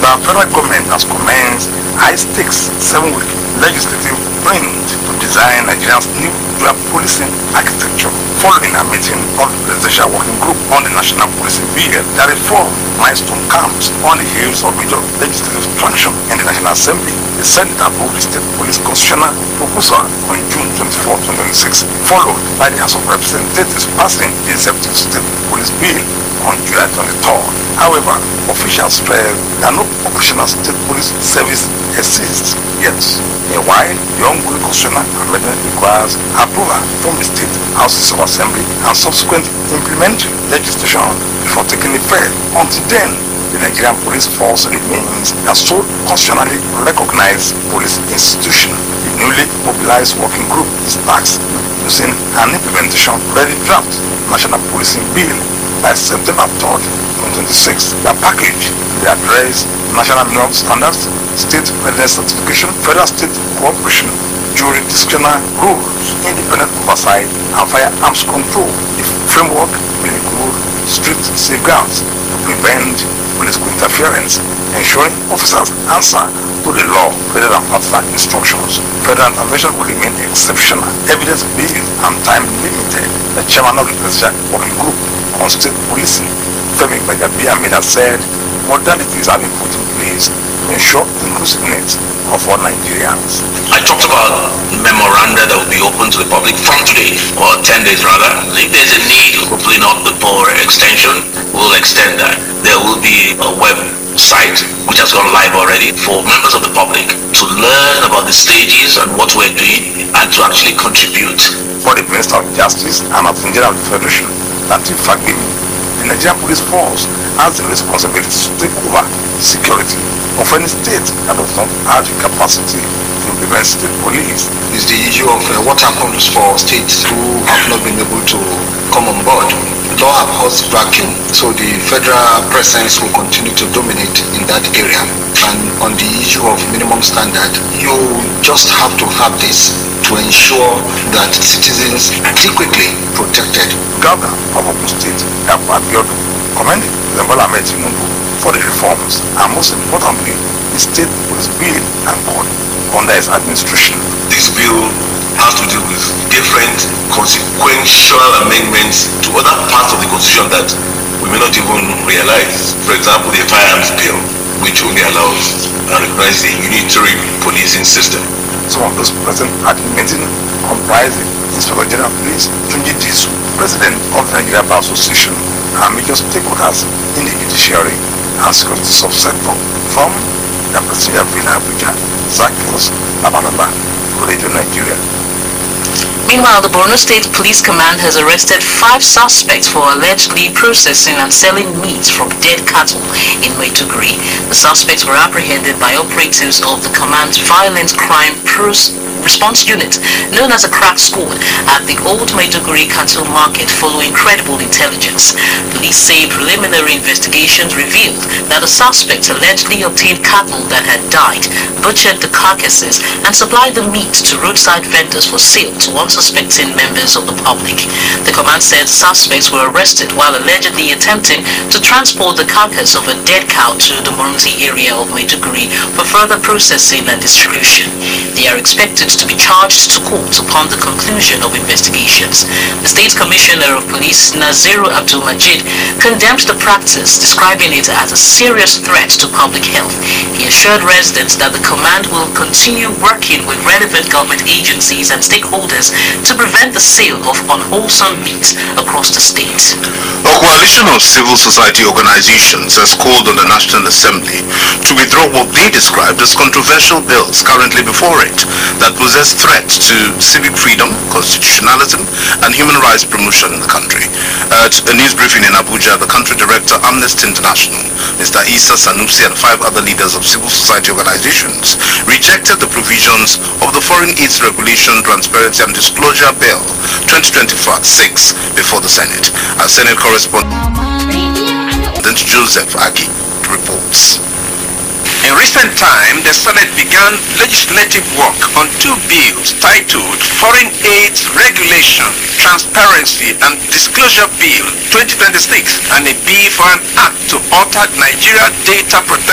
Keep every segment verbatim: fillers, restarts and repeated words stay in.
The federal government has commenced high-stakes seven-week legislative sprint to design Nigeria's new dual policing architecture. Following a meeting of the Presidential Working Group on the National Policing Bill, the reform milestone comes on the heels of major legislative traction in the National Assembly. The Senate approved the State Police Constitutional proposal on June twenty-fourth, twenty twenty-six, followed by the House of Representatives passing the Executive State Police Bill on July twenty-third. However, officials stress that no operational state police service exists yet. Meanwhile, the ongoing constitutional amendment requires approval from the State Houses of Assembly and subsequent implementary legislation before taking effect. Until then, the Nigerian Police Force remains a sole constitutionally recognized police institution. The newly mobilized working group is tasked with using an implementation ready draft National Policing Bill by September third, twenty twenty-six. The package will address national minimum standards, state readiness certification, federal state cooperation, jurisdictional rules, independent oversight, and firearms control. The framework will include strict safeguards to prevent political interference, ensuring officers answer to the law rather than partisan instructions. Federal intervention will remain exceptional, evidence-based, and time-limited. The chairman of the Presidential Working Group on State Policing, Femi Gbagabiyamila, said modalities have been put in place to ensure inclusiveness of all Nigerians. I talked about memoranda that will be open to the public from today, or ten days rather. If there's a need of opening up the power extension, we'll extend that. There will be a website which has gone live already for members of the public to learn about the stages and what we're doing and to actually contribute. For the Minister of Justice and Attorney General of the Federation, Lateef Fagbemi, the Nigerian Police Force has the responsibility to take over security of any state that does not have the capacity to implement state police. It's the issue of uh, what happens for states who have not been able to come on board. Law abhors vacuum, so the federal presence will continue to dominate in that area. And on the issue of minimum standard, you just have to have this to ensure that citizens are adequately protected. Governor of Ogun State, Dapo Abiodun, commended President Bola Ahmed Tinubu for the reforms and most importantly, the State Police Bill and Code under his administration. This bill has to do with different consequential amendments to other parts of the Constitution that we may not even realize. For example, the Firearms Bill, which only allows and recognizes the unitary policing system. Some of those present at the meeting comprising Inspector General of Police Tunji Disu, President of the Nigeria Bar Association, and major stakeholders in the judiciary and security subsector from the Presidential Villa Abuja, Zacchaeus Labalaba, Radio Nigeria. Meanwhile, the Borno State Police Command has arrested five suspects for allegedly processing and selling meat from dead cattle in Maiduguri. The suspects were apprehended by operatives of the command's Violent Crime Response Unit, known as a crack squad, at the Old Maiduguri Cattle Market following credible intelligence. Police say preliminary investigations revealed that the suspects allegedly obtained cattle that had died, butchered the carcasses, and supplied the meat to roadside vendors for sale to unsuspecting members of the public. The command said suspects were arrested while allegedly attempting to transport the carcass of a dead cow to the Moronti area of Maiduguri for further processing and distribution. They are expected to be charged to court upon the conclusion of investigations. The State Commissioner of Police, Naziru Abdul Majid, condemned the practice, describing it as a serious threat to public health. He assured residents that the command will continue working with relevant government agencies and stakeholders to prevent the sale of unwholesome meat across the state. A coalition of civil society organizations has called on the National Assembly to withdraw what they described as controversial bills currently before it that poses threats to civic freedom, constitutionalism, and human rights promotion in the country. At a news briefing in Abuja, the country director, Amnesty International, Mister Isa Sanusi, and five other leaders of civil society organizations rejected the provisions of the Foreign Aids Regulation, Transparency and Disclosure Bill twenty twenty-six before the Senate. Our Senate correspondent Joseph Aki reports. In recent time, the Senate began legislative work on two bills titled Foreign Aid Regulation, Transparency and Disclosure Bill twenty twenty-six and a bill for an act to alter Nigeria Data Protection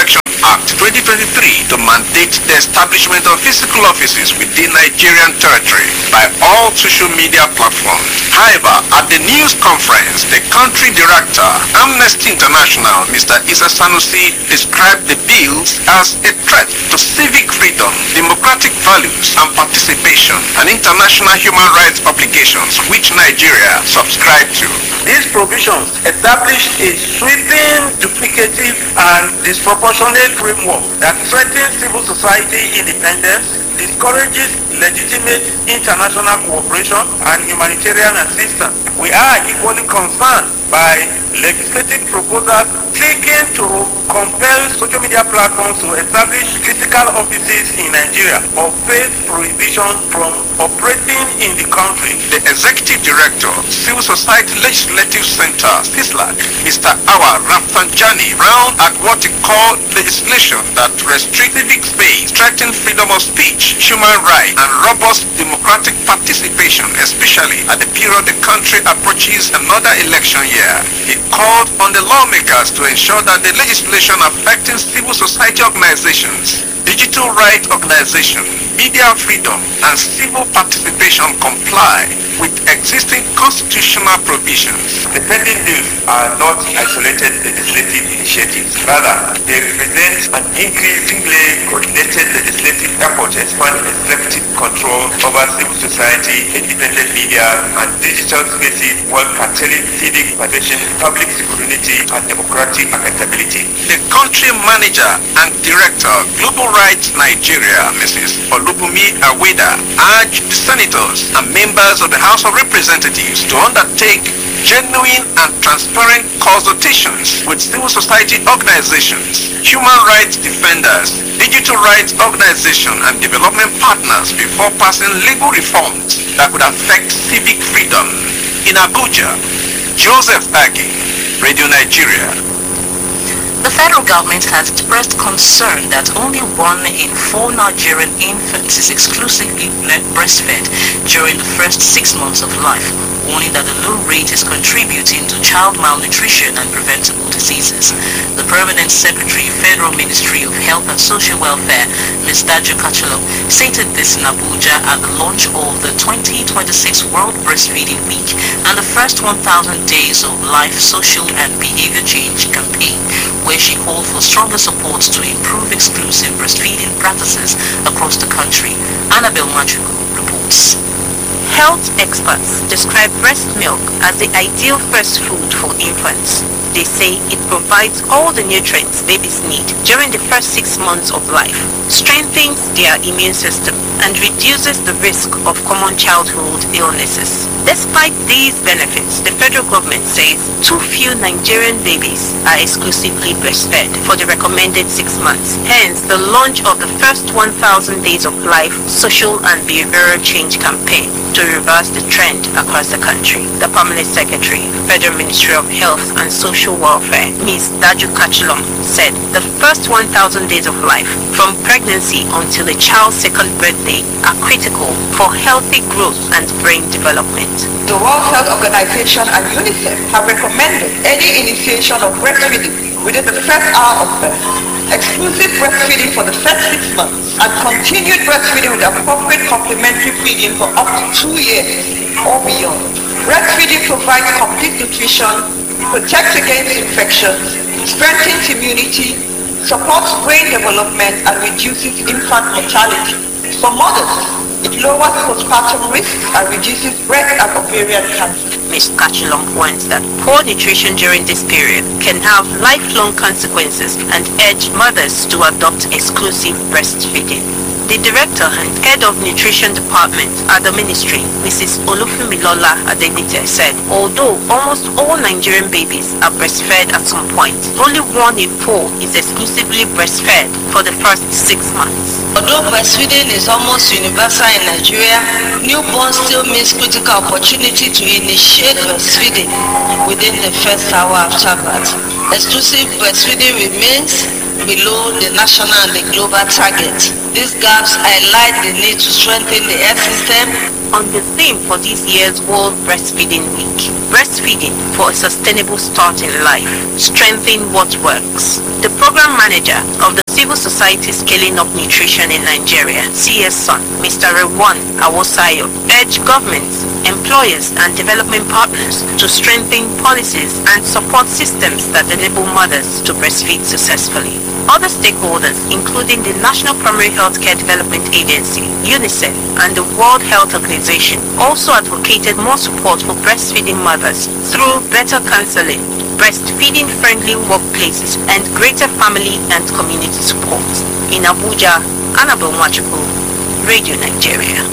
Act twenty twenty-three to mandate the establishment of physical offices within Nigerian territory by all social media platforms. However, at the news conference, the country director, Amnesty International, Mister Isa Sanusi, described the bills as a threat to civic freedom, democratic values and participation, and international human rights obligations which Nigeria subscribed to. These provisions establish a sweeping, duplicative and disproportionate framework that threatens civil society independence, discourages legitimate international cooperation and humanitarian assistance. We are equally concerned by legislative proposals seeking to compel social media platforms to establish physical offices in Nigeria or face prohibition from operating in the country. The Executive Director, Civil Society Legislative Center, CISLAC, Mister Awa Rafsanjani, frowned at what he called legislation that restricts civic space, threatens freedom of speech, human rights, and robust democratic participation, especially at the period the country approaches another election year. He called on the lawmakers to ensure that the legislation affecting civil society organizations, digital rights organizations, media freedom, and civil participation comply with existing constitutional provisions. The pending bills are not isolated legislative initiatives. Rather, they represent an increasingly coordinated legislative effort to expand executive control over civil society, independent media, and digital spaces while curtailing civic participation, public security, and democratic accountability. The country manager and director, Global Rights Nigeria, Missus Olubumi Aweda, urged the senators and members of the House of Representatives to undertake genuine and transparent consultations with civil society organizations, human rights defenders, digital rights organizations, and development partners before passing legal reforms that would affect civic freedom. In Abuja, Joseph Agi, Radio Nigeria. The federal government has expressed concern that only one in four Nigerian infants is exclusively breastfed during the first six months of life, warning that the low rate is contributing to child malnutrition and preventable diseases. The Permanent Secretary, Federal Ministry of Health and Social Welfare, Miz Daju Kachalo, stated this in Abuja at the launch of the twenty twenty-six World Breastfeeding Week and the first one thousand Days of Life Social and Behavior Change campaign, where she called for stronger support to improve exclusive breastfeeding practices across the country. Annabelle Machuku reports. Health experts describe breast milk as the ideal first food for infants. They say it provides all the nutrients babies need during the first six months of life, strengthens their immune system, and reduces the risk of common childhood illnesses. Despite these benefits, the federal government says too few Nigerian babies are exclusively breastfed for the recommended six months. Hence, the launch of the first one thousand Days of Life Social and Behavioral Change campaign to reverse the trend across the country. The Permanent Secretary, Federal Ministry of Health and Social Welfare, Miz Daju Kachalo, said the first one thousand days of life, from pregnancy until a child's second birthday, are critical for healthy growth and brain development. The World Health Organization and UNICEF have recommended any initiation of breastfeeding within the first hour of birth, exclusive breastfeeding for the first six months, and continued breastfeeding with appropriate complementary feeding for up to two years or beyond. Breastfeeding provides complete nutrition, protects against infections, strengthens immunity, supports brain development, and reduces infant mortality. For mothers, it lowers postpartum risks and reduces breast and ovarian cancer. Miz Kachalo warns that poor nutrition during this period can have lifelong consequences and urge mothers to adopt exclusive breastfeeding. The Director and Head of Nutrition Department at the Ministry, Missus Olufumilola Adenite, said although almost all Nigerian babies are breastfed at some point, only one in four is exclusively breastfed for the first six months. Although breastfeeding is almost universal in Nigeria, newborns still miss critical opportunity to initiate breastfeeding within the first hour after birth. Exclusive breastfeeding remains below the national and the global target. These gaps highlight the need to strengthen the health system. On the theme for this year's World Breastfeeding Week, Breastfeeding for a Sustainable Start in Life, Strengthen What Works, the program manager of the Civil Society Scaling Up Nutrition in Nigeria, C S S O N, Mister Rewan Awosayo, urged governments, employers and development partners to strengthen policies and support systems that enable mothers to breastfeed successfully. Other stakeholders, including the National Primary Healthcare Development Agency, UNICEF, and the World Health Organization, also advocated more support for breastfeeding mothers through better counseling, breastfeeding-friendly workplaces, and greater family and community support. In Abuja, Annabelle Machuku, Radio Nigeria.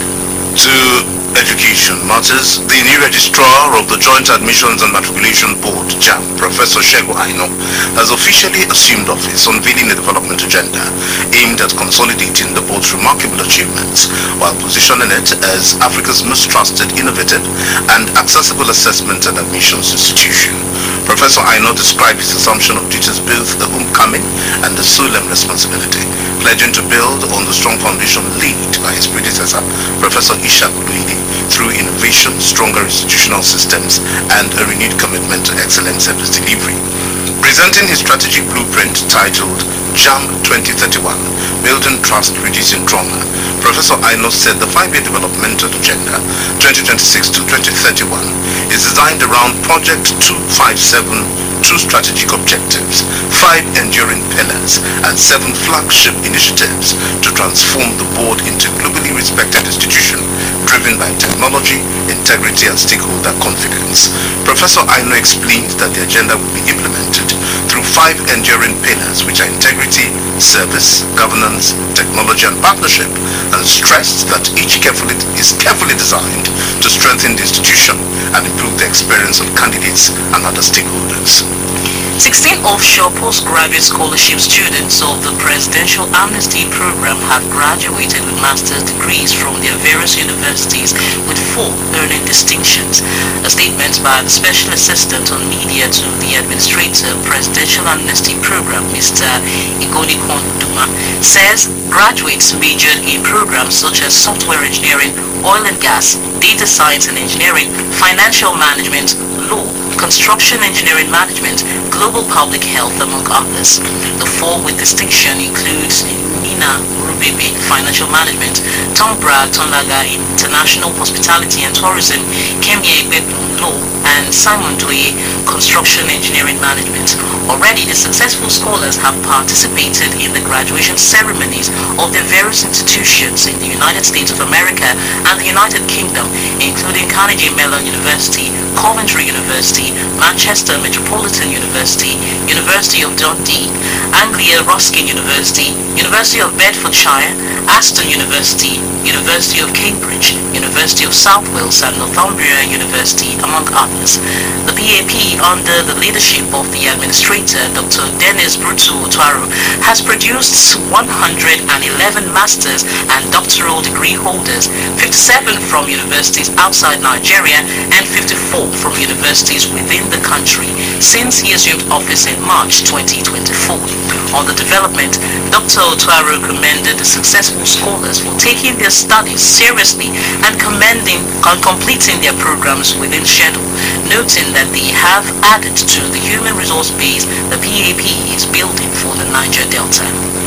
To education matters, the new registrar of the Joint Admissions and Matriculation Board, JAMB, Professor Segun Aino, has officially assumed office, unveiling a development agenda aimed at consolidating the board's remarkable achievements while positioning it as Africa's most trusted, innovative and accessible assessment and admissions institution. Professor Aino described his assumption of duties both a homecoming and a solemn responsibility, pledging to build on the strong foundation laid by his predecessor, Professor Ishaq Oluide, through innovation, stronger institutional systems, and a renewed commitment to excellent service delivery. Presenting his strategic blueprint titled JAMB twenty thirty-one, Building Trust, Reducing Trauma, Professor Aino said the five-year developmental agenda twenty twenty-six to twenty thirty-one is designed around Project two fifty-seven, two strategic objectives, five enduring pillars, and seven flagship initiatives to transform the board into a globally respected institution driven by technology, integrity, and stakeholder confidence. Professor Aino explained that the agenda will be implemented through five enduring pillars, which are integrity, service, governance, technology, and partnership, and stressed that each carefully is carefully designed to strengthen the institution and improve the experience of candidates and other stakeholders. sixteen offshore postgraduate scholarship students of the Presidential Amnesty Program have graduated with master's degrees from their various universities, with four earning distinctions. A statement by the Special Assistant on Media to the Administrator, Presidential Amnesty Program, Mister Igonikon Duma, says graduates majored in programs such as software engineering, oil and gas, data science and engineering, financial management, law, construction engineering management, global public health, among others. The four with distinction includes Nina Rubebe, financial management, Tombra Tonlaga, international hospitality and tourism, Kemye Gbebun, law, and Simon Doye, construction engineering management. Already, the successful scholars have participated in the graduation ceremonies of their various institutions in the United States of America and the United Kingdom, including Carnegie Mellon University, Coventry University, Manchester Metropolitan University, University of Dundee, Anglia Ruskin University, University of Bedfordshire, Aston University, University of Cambridge, University of South Wales and Northumbria University, among others. The P A P, under the leadership of the administrator, Doctor Dennis Brutu Otwaro, has produced one hundred eleven masters and doctoral degree holders, fifty-seven from universities outside Nigeria and fifty-four from universities within the country, since he assumed office in March twenty twenty-four. On the development, Doctor Otwaro commended the successful scholars for taking their studies seriously and commending on completing their programs within schedule, noting that they have added to the human resource base the P A P is building for the Niger Delta.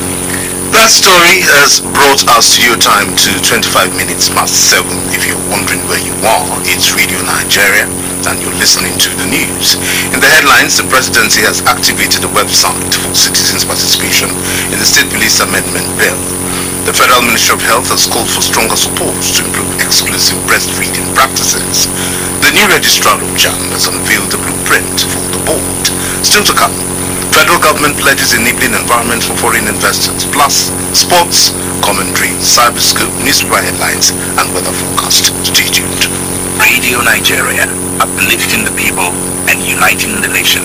That story has brought our studio time to twenty-five minutes past seven. If you're wondering where you are, it's Radio Nigeria and you're listening to the news. In the headlines, the presidency has activated a website for citizens' participation in the State Police Amendment Bill. The Federal Ministry of Health has called for stronger support to improve exclusive breastfeeding practices. The new registrar of JAMB has unveiled the blueprint for the board. Still to come, federal government pledges enabling environment for foreign investors, plus sports, commentary, cyberscope, newspaper headlines, and weather forecast. Stay tuned. Radio Nigeria, uplifting the people and uniting the nation.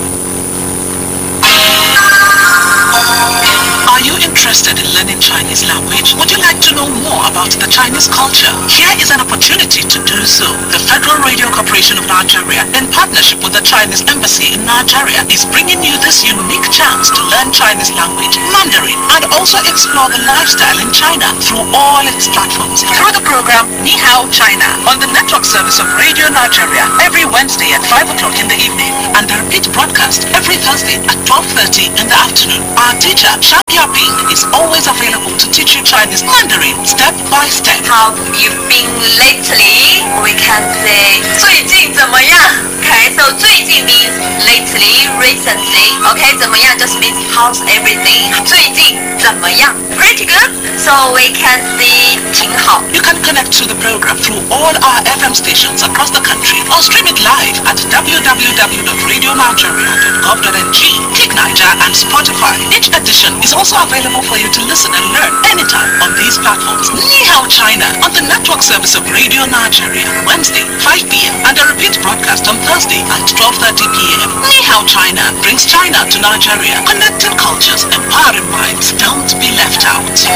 Are you interested in learning Chinese language? Would you like to know more about the Chinese culture? Here is an opportunity to do so. The Federal Radio Corporation of Nigeria, in partnership with the Chinese Embassy in Nigeria, is bringing you this unique chance to learn Chinese language, Mandarin, and also explore the lifestyle in China through all its platforms. Through the program Ni Hao China on the network service of Radio Nigeria every Wednesday at five o'clock in the evening, and the repeat broadcast every Thursday at twelve thirty in the afternoon. Our teacher, Shaki Yaping is always available to teach you Chinese Mandarin step by step. How you've been lately? We can say 最近怎么样? Okay, so 最近 means lately, recently. Okay, 怎么样 just means how's everything? 最近怎么样? Pretty good. So we can see 挺好. You can connect to the program through all our F M stations across the country or stream it live at w w w dot radio nigeria dot gov dot n g, TigNiger and Spotify. Each edition is also available for you to listen and learn anytime on these platforms. Ni Hao China on the network service of Radio Nigeria, Wednesday, five p m and a repeat broadcast on Thursday at twelve thirty p m Ni Hao China brings China to Nigeria, connecting cultures, empowering minds. Don't be left out.